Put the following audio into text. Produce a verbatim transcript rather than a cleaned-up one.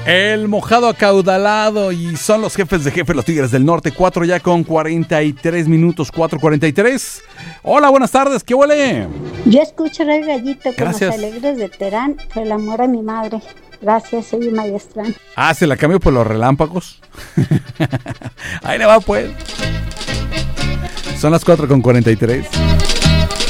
El mojado acaudalado y son los jefes de jefe, los Tigres del Norte. Cuatro ya con cuarenta y tres minutos, cuatro cuarenta y tres. Hola, buenas tardes, ¿qué huele? Yo escucho el gallito con Gracias. los alegres de Terán por el amor a mi madre. Gracias, soy Maestrán. Ah, ¿se la cambio por los relámpagos? Ahí le va, pues. Son las cuatro con cuarenta y tres.